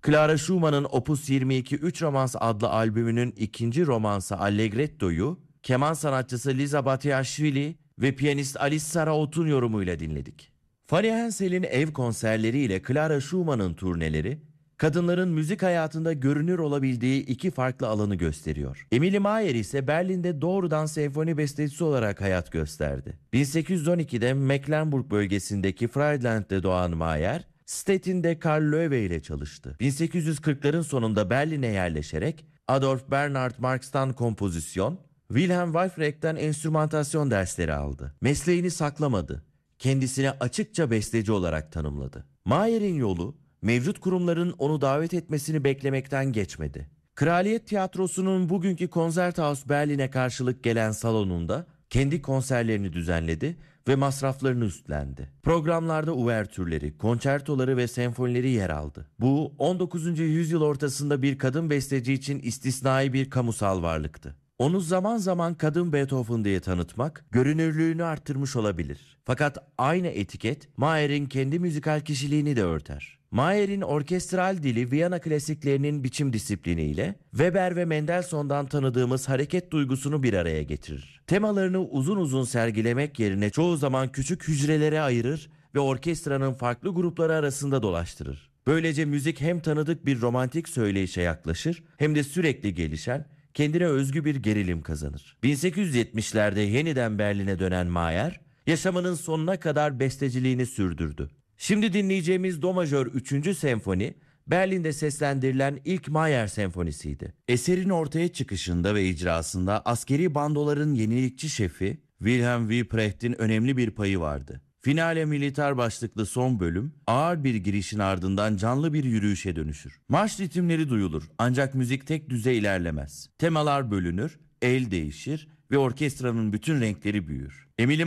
Clara Schumann'ın Opus 22 3 Romans adlı albümünün ikinci romansı Allegretto'yu keman sanatçısı Liza Batiashvili ve piyanist Alice Saraot'un yorumuyla dinledik. Fanny Hensel'in ev konserleriyle Clara Schumann'ın turneleri, kadınların müzik hayatında görünür olabildiği iki farklı alanı gösteriyor. Emilie Mayer ise Berlin'de doğrudan senfoni bestecisi olarak hayat gösterdi. 1812'de Mecklenburg bölgesindeki Friedland'de doğan Mayer, Stettin'de Karl Löwe ile çalıştı. 1840'ların sonunda Berlin'e yerleşerek Adolf Bernhard Marx'tan kompozisyon, Wilhelm Wolfrang'den enstrümantasyon dersleri aldı. Mesleğini saklamadı. Kendisini açıkça besteci olarak tanımladı. Mayer'in yolu, mevcut kurumların onu davet etmesini beklemekten geçmedi. Kraliyet Tiyatrosu'nun bugünkü Konzerthaus Berlin'e karşılık gelen salonunda kendi konserlerini düzenledi ve masraflarını üstlendi. Programlarda uvertürleri, konçertoları ve senfonileri yer aldı. Bu 19. yüzyıl ortasında bir kadın besteci için istisnai bir kamusal varlıktı. Onu zaman zaman kadın Beethoven diye tanıtmak görünürlüğünü arttırmış olabilir. Fakat aynı etiket Mayer'in kendi müzikal kişiliğini de örter. Mayer'in orkestral dili Viyana klasiklerinin biçim disipliniyle Weber ve Mendelssohn'dan tanıdığımız hareket duygusunu bir araya getirir. Temalarını uzun uzun sergilemek yerine çoğu zaman küçük hücrelere ayırır ve orkestranın farklı grupları arasında dolaştırır. Böylece müzik hem tanıdık bir romantik söyleyişe yaklaşır hem de sürekli gelişen, kendine özgü bir gerilim kazanır. 1870'lerde yeniden Berlin'e dönen Mayer, yaşamının sonuna kadar besteciliğini sürdürdü. Şimdi dinleyeceğimiz Do majör 3. senfoni, Berlin'de seslendirilen ilk Mayer senfonisiydi. Eserin ortaya çıkışında ve icrasında askeri bandoların yenilikçi şefi Wilhelm Wieprecht'in önemli bir payı vardı. Finale Militar başlıklı son bölüm ağır bir girişin ardından canlı bir yürüyüşe dönüşür. Marş ritimleri duyulur ancak müzik tek düze ilerlemez. Temalar bölünür, el değişir ve orkestranın bütün renkleri büyür. Emilie